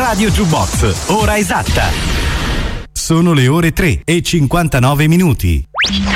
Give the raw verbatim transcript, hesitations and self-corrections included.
Radio Jukebox, ora esatta. Sono le ore tre e cinquantanove minuti.